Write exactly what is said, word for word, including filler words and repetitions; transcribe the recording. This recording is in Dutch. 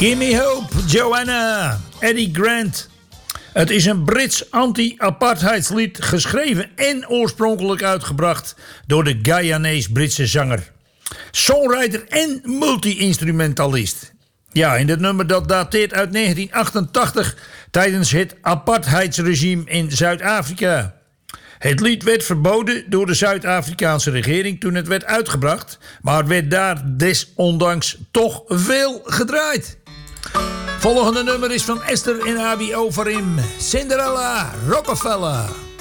Give me hope, Joanna, Eddie Grant. Het is een Brits anti-apartheidslied, geschreven en oorspronkelijk uitgebracht door de Guyanees-Britse zanger, songwriter en multi-instrumentalist. Ja, en dit nummer dat dateert uit negentien achtentachtig tijdens het apartheidsregime in Zuid-Afrika. Het lied werd verboden door de Zuid-Afrikaanse regering toen het werd uitgebracht, maar het werd daar desondanks toch veel gedraaid. Volgende nummer is van Esther en Abi Overeem, Cinderella Rockefeller.